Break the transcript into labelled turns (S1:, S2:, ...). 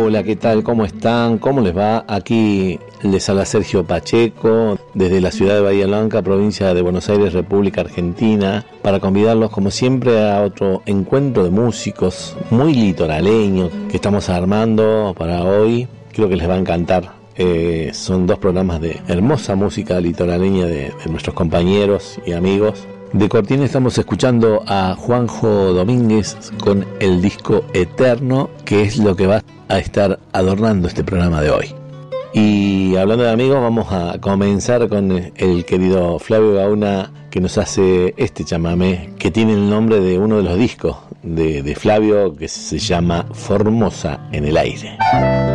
S1: Hola, ¿qué tal? ¿Cómo están? ¿Cómo les va? Aquí les habla Sergio Pacheco desde la ciudad de Bahía Blanca, provincia de Buenos Aires, República Argentina, para convidarlos como siempre a otro encuentro de músicos muy litoraleños que estamos armando para hoy. Creo que les va a encantar. Son dos programas de hermosa música litoraleña de nuestros compañeros y amigos. De cortina estamos escuchando a Juanjo Domínguez con el disco Eterno, que es lo que va a estar adornando este programa de hoy. Y hablando de amigos, vamos a comenzar con el querido Flavio Gauna, que nos hace este chamamé que tiene el nombre de uno de los discos de Flavio, que se llama Formosa en el aire.